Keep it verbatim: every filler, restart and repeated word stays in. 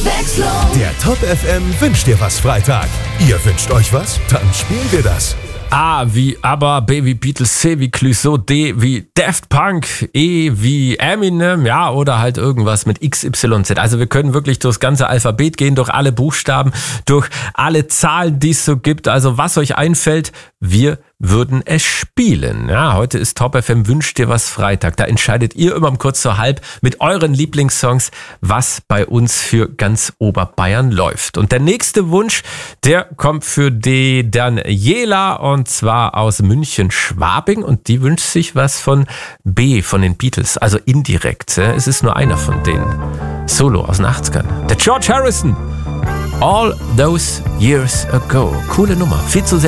Abwechslung. Der Top F M wünscht dir was Freitag. Ihr wünscht euch was? Dann spielen wir das. A wie ABBA, B wie Beatles, C wie Clouseau, D wie Daft Punk, E wie Eminem, ja, oder halt irgendwas mit X Y Z. Also wir können wirklich durchs ganze Alphabet gehen, durch alle Buchstaben, durch alle Zahlen, die es so gibt. Also was euch einfällt, wir würden es spielen. Ja, heute ist Top F M wünscht dir was Freitag. Da entscheidet ihr immer um kurz vor halb mit euren Lieblingssongs, was bei uns für ganz Oberbayern läuft. Und der nächste Wunsch, der kommt für die Daniela und zwar aus München-Schwabing und die wünscht sich was von B, von den Beatles, also indirekt. Es ist nur einer von denen. Solo aus den achtzigern. Der George Harrison. All Those Years Ago. Coole Nummer. Viel zu sehr